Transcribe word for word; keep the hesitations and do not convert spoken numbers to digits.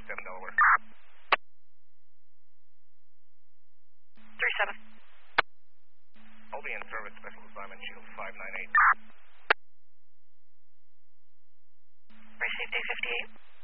seven Delaware. three seven. I'll be in service, special assignment, shield five nine eight. Received eight fifty-eight.